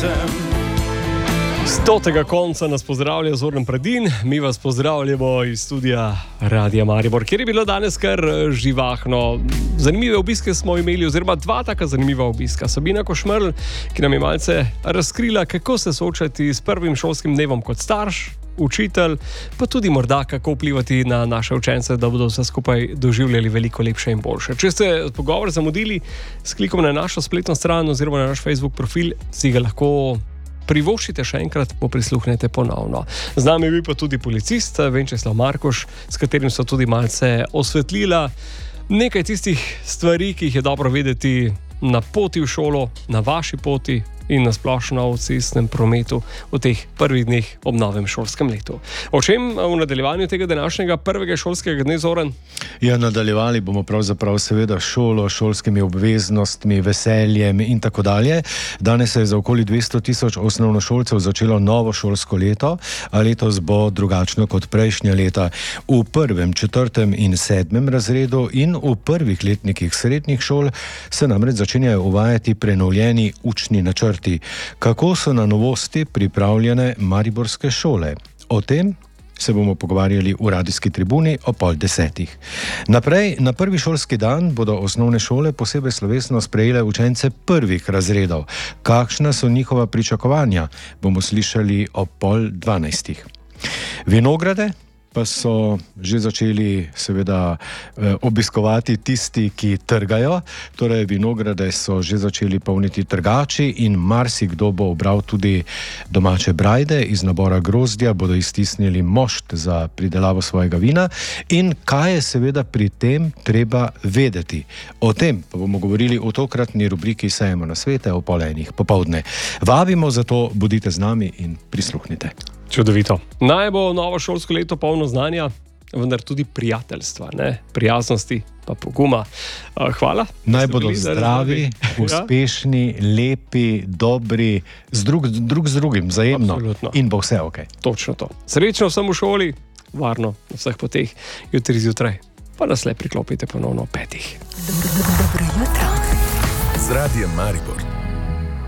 Do tega konca nas pozdravlja Zoran Predin, mi vas pozdravljamo iz studia Radia Maribor, kjer je bilo danes kar živahno. Zanimive obiske smo imeli, oziroma dva taka zanimiva obiska. Sabina Košmerl, ki nam je malce razkrila, kako se soočati s prvim šolskim dnevom kot starš, učitelj, pa tudi morda kako vplivati na naše učence, da bodo vse skupaj doživljali veliko lepše in boljše. Če ste pogovor zamudili, s klikom na našo spletno stran oziroma na naš Facebook profil, si ga lahko privoščite še enkrat, prisluhnete ponovno. Z nami je bil pa tudi policist Venčeslav Markoš, s katerim so tudi malce osvetlila nekaj tistih stvari, ki jih je dobro vedeti na poti v šolo, na vaši poti in na splošno v cestnem prometu v teh prvih dneh ob novem šolskem letu. O čem v nadaljevanju tega današnjega prvega šolskega dne, Zoran? Ja, nadaljevali bomo pravzaprav seveda šolo, šolskimi obveznostmi, veseljem in tako dalje. Danes se je za okoli 200 tisoč osnovnošolcev začelo novo šolsko leto, a letos bo drugačno kot prejšnja leta. V 1., 4. in 7. razredu in v prvih letnikih srednjih šol se namreč začenjajo uvajati prenovljeni učni načrti. Kako so na novosti pripravljene mariborske šole? O tem se bomo pogovarjali v radijski tribuni o 9:30. Naprej, na prvi šolski dan bodo osnovne šole posebej slovesno sprejele učence prvih razredov. Kakšna so njihova pričakovanja, bomo slišali o 11:30. Vinograde pa so že začeli seveda obiskovati tisti, ki trgajo. Torej, vinograde so že začeli polniti trgači in marsikdo bo obral tudi domače brajde. Iz nabora grozdja bodo iztisnili mošt za pridelavo svojega vina. In kaj je seveda pri tem treba vedeti? O tem pa bomo govorili v tokratni rubriki Sejemo na svete o 9:30 popoldne. Vabimo, zato bodite z nami in prisluhnite. Čudovito. Naj bo novo šolsko leto polno znanja, vendar tudi prijateljstva, prijaznosti pa poguma. Hvala. Naj bodo zdravi, uspešni, lepi, dobri, drug z drugim, vzajemno. Absolutno. In bo vse ok. Točno to. Srečno vsem v šoli, varno na vseh poteh, jutri zjutraj. Pa nas le priklopite ponovno ob 5:00. Dobro jutro. Z Radijem Maribor.